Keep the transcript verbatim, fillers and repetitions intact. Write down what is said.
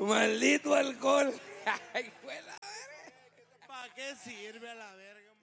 Maldito alcohol. Ay, güey, la verga. ¿Para qué sirve a la verga?